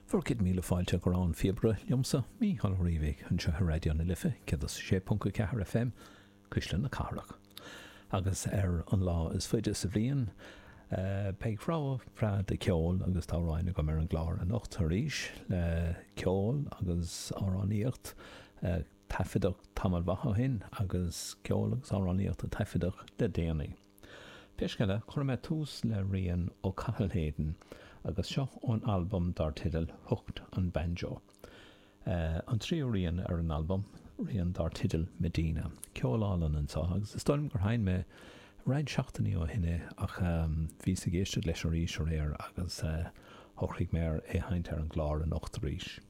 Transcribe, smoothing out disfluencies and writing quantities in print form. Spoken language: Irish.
Furcid míle fáilte go rán fiebre liomsa mí halríomh an se radio na lifa cedas 6.4 FM cuisle na carach. Agus an lá is fuide sa bhríon peaghrá fra de ceol agus táráinna go mar an gláir an 8 ríis le ceol agus áráníocht taifidach tamal bhathhin agus ceol agus áráníocht a taifidach le déanaí. Peisceile chuir me tús le rion ó Cathal agus seo an album dar tidal Hooked an Banjo. An tríú rion an album rion dar tidal Medina. Ceolálan an sa agus is stoilm gur hain me raid seachtaí ó hinne ach bhí sa géiste leis an ríis réir agus hochraigh mér haint ar an gláir an 8 ríis.